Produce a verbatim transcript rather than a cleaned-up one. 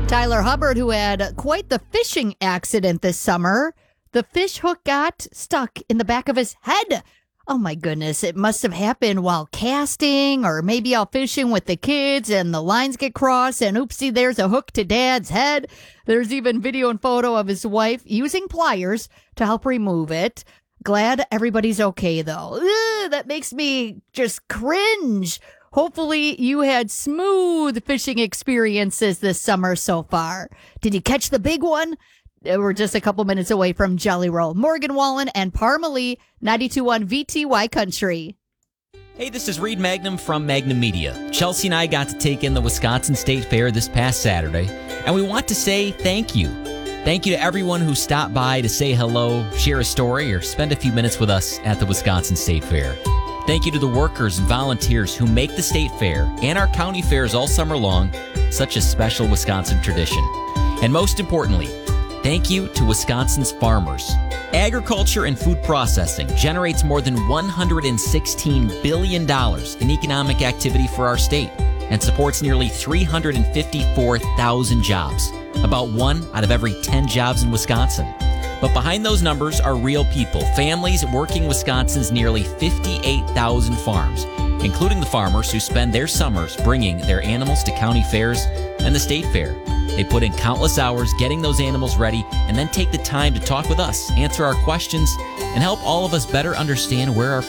Tyler Hubbard, who had quite the fishing accident this summer. The fish hook got stuck in the back of his head. Oh my goodness, it must have happened while casting or maybe out fishing with the kids and the lines get crossed and oopsie, there's a hook to dad's head. There's even video and photo of his wife using pliers to help remove it. Glad everybody's okay though. Ugh, that makes me just cringe. Hopefully you had smooth fishing experiences this summer so far. Did you catch the big one? We're just a couple minutes away from Jelly Roll. Morgan Wallen and Parmalee, ninety-two point one V T Y Country. Hey, this is Reed Magnum from Magnum Media. Chelsea and I got to take in the Wisconsin State Fair this past Saturday, and we want to say thank you. Thank you to everyone who stopped by to say hello, share a story, or spend a few minutes with us at the Wisconsin State Fair. Thank you to the workers and volunteers who make the State Fair and our county fairs all summer long such a special Wisconsin tradition. And most importantly, thank you to Wisconsin's farmers. Agriculture and food processing generates more than one hundred sixteen billion dollars in economic activity for our state and supports nearly three hundred fifty-four thousand jobs, about one out of every ten jobs in Wisconsin. But behind those numbers are real people, families working Wisconsin's nearly fifty-eight thousand farms, including the farmers who spend their summers bringing their animals to county fairs and the state fair. They put in countless hours getting those animals ready and then take the time to talk with us, answer our questions, and help all of us better understand where our